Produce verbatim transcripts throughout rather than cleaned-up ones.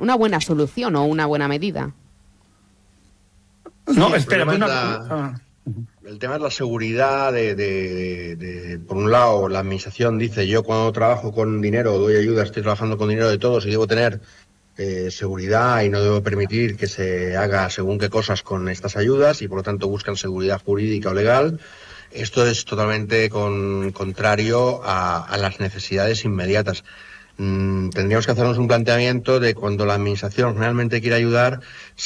una buena solución o una buena medida. No, sí, espera, el, una... la, ah. el tema es la seguridad de, de, de, de, por un lado, la administración dice, yo cuando trabajo con dinero, doy ayuda, estoy trabajando con dinero de todos y debo tener eh, seguridad y no debo permitir que se haga según qué cosas con estas ayudas y por lo tanto buscan seguridad jurídica o legal. Esto es totalmente con, contrario a, a las necesidades inmediatas. Mm, tendríamos que hacernos un planteamiento de cuando la administración realmente quiere ayudar,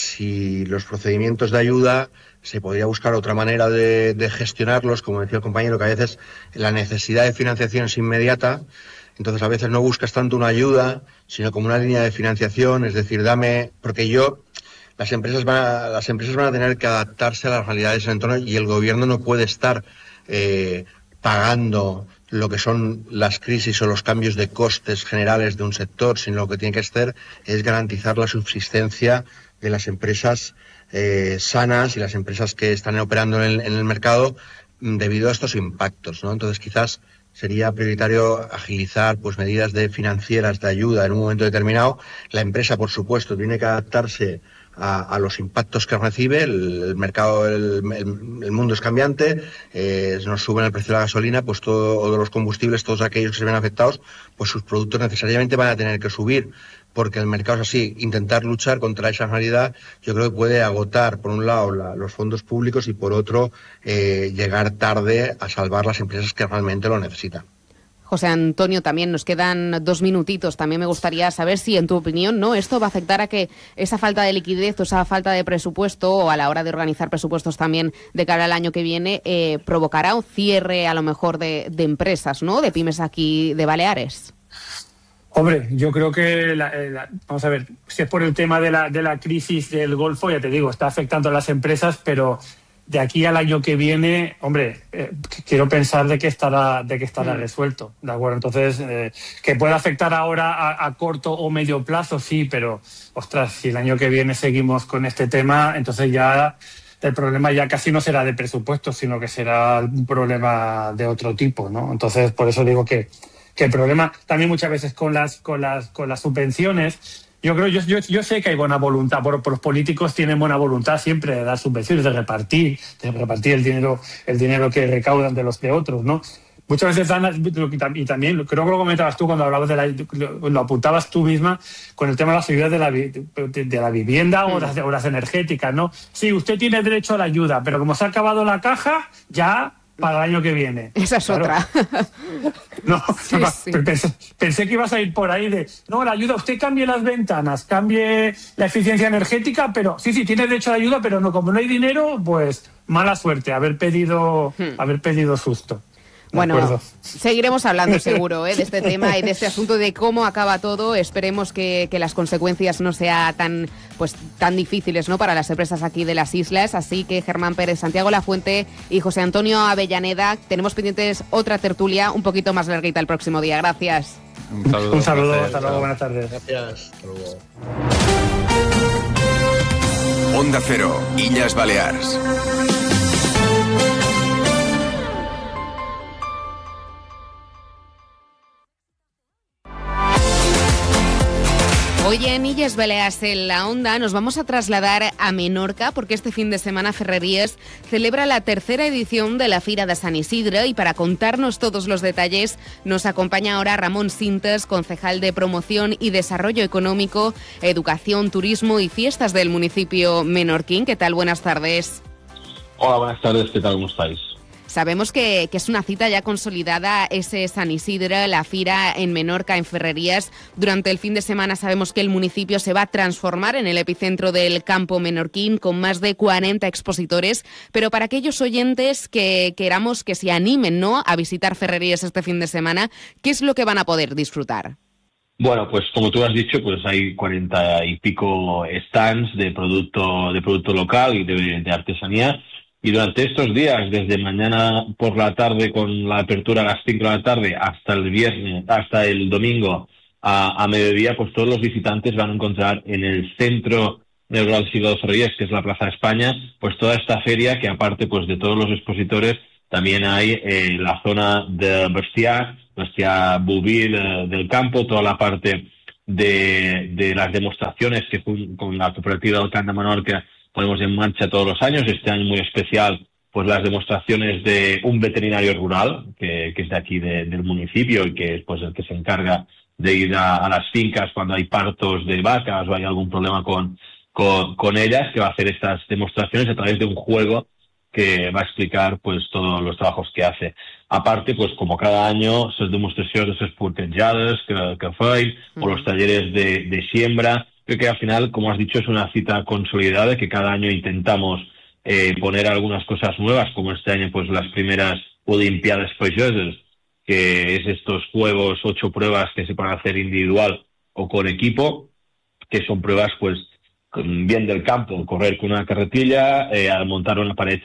si los procedimientos de ayuda se podría buscar otra manera de, de gestionarlos, como decía el compañero, que a veces la necesidad de financiación es inmediata, entonces a veces no buscas tanto una ayuda, sino como una línea de financiación, es decir, dame, porque yo, las empresas van a, las empresas van a tener que adaptarse a las realidades del entorno y el gobierno no puede estar eh, pagando lo que son las crisis o los cambios de costes generales de un sector, sino lo que tiene que hacer es garantizar la subsistencia de las empresas eh, sanas y las empresas que están operando en el, en el mercado debido a estos impactos, ¿no? Entonces quizás sería prioritario agilizar pues medidas de financieras de ayuda en un momento determinado. La empresa, por supuesto, tiene que adaptarse a, a los impactos que recibe. El, el mercado, el, el, el mundo es cambiante, eh, nos suben el precio de la gasolina, pues todo, o de los combustibles, todos aquellos que se ven afectados, pues sus productos necesariamente van a tener que subir, porque el mercado es así. Intentar luchar contra esa realidad, yo creo que puede agotar, por un lado, la, los fondos públicos y, por otro, eh, llegar tarde a salvar las empresas que realmente lo necesitan. José Antonio, también nos quedan dos minutitos. También me gustaría saber si, en tu opinión, no, esto va a afectar a que esa falta de liquidez o esa falta de presupuesto, o a la hora de organizar presupuestos también de cara al año que viene, eh, provocará un cierre a lo mejor de, de empresas, ¿no?, de pymes aquí de Baleares. Hombre, yo creo que, la, la, vamos a ver, si es por el tema de la, de la crisis del Golfo, ya te digo, está afectando a las empresas, pero de aquí al año que viene, hombre, eh, quiero pensar de que estará, de que estará mm. resuelto, ¿de acuerdo? Entonces, eh, que pueda afectar ahora a, a corto o medio plazo, sí, pero, ostras, si el año que viene seguimos con este tema, entonces ya el problema ya casi no será de presupuesto, sino que será un problema de otro tipo, ¿no? Entonces, por eso digo que que el problema también muchas veces con las con las con las subvenciones, yo creo yo yo, yo sé que hay buena voluntad, por, por los políticos tienen buena voluntad siempre de dar subvenciones, de repartir, de repartir el dinero el dinero que recaudan de los de otros, ¿no? Muchas veces dan, y también creo que lo comentabas tú cuando hablabas de la, lo apuntabas tú misma con el tema de las ayudas de la, de, de la vivienda o las, o las energéticas, ¿no? Sí, usted tiene derecho a la ayuda, pero como se ha acabado la caja, ya para el año que viene. Esa es claro. Otra. No, sí, sí. Pensé, pensé que ibas a ir por ahí de, no, la ayuda, usted cambie las ventanas, cambie la eficiencia energética, pero sí, sí, tiene derecho a la ayuda, pero no, como no hay dinero, pues mala suerte, haber pedido, hmm. haber pedido susto. Bueno, acuerdo. Seguiremos hablando seguro ¿eh? de este tema y de este asunto de cómo acaba todo. Esperemos que, que las consecuencias no sean tan pues tan difíciles, ¿no?, para las empresas aquí de las islas. Así que Germán Pérez, Santiago Lafuente y José Antonio Avellaneda, tenemos pendientes otra tertulia un poquito más larguita el próximo día. Gracias. Un saludo, un saludo hasta luego, buenas tardes. Gracias, hasta luego. Onda Cero, Illes Balears. Hoy en Illes Balears en la Onda nos vamos a trasladar a Menorca porque este fin de semana Ferreries celebra la tercera edición de la Fira de San Isidre y para contarnos todos los detalles nos acompaña ahora Ramón Sintes, concejal de Promoción y Desarrollo Económico, Educación, Turismo y Fiestas del municipio menorquín. ¿Qué tal? Buenas tardes. Hola, buenas tardes. ¿Qué tal? ¿Cómo estáis? Sabemos que, que es una cita ya consolidada ese San Isidre, la Fira en Menorca, en Ferreries. Durante el fin de semana sabemos que el municipio se va a transformar en el epicentro del campo menorquín con más de cuarenta expositores, pero para aquellos oyentes que queramos que se animen, ¿no?, a visitar Ferreries este fin de semana, ¿qué es lo que van a poder disfrutar? Bueno, pues como tú has dicho, pues hay cuarenta y pico stands de producto, de producto local y de, de artesanía. Y durante estos días, desde mañana por la tarde con la apertura a las cinco de la tarde hasta el viernes, hasta el domingo a, a mediodía, pues todos los visitantes van a encontrar en el centro del Gran Siglo de Ferreries, que es la Plaza de España, pues toda esta feria que aparte pues de todos los expositores también hay eh, la zona de bestiar, bestiar bovil eh, del campo, toda la parte de, de las demostraciones que con la cooperativa del Camp de Menorca ponemos en marcha todos los años. Este año muy especial, pues las demostraciones de un veterinario rural, que, que es de aquí de, del municipio y que es pues el que se encarga de ir a, a las fincas cuando hay partos de vacas o hay algún problema con, con, con ellas, que va a hacer estas demostraciones a través de un juego que va a explicar pues todos los trabajos que hace. A parte, pues como cada año, les demostracions de les portejades que, que feim, mm. o los talleres de, de siembra. Creo que al final, como has dicho, es una cita consolidada que cada año intentamos eh, poner algunas cosas nuevas, como este año pues las primeras Olimpiadas Pageses, que es estos juegos, ocho pruebas que se pueden hacer individual o con equipo, que son pruebas pues bien del campo, correr con una carretilla, eh, al montar una pared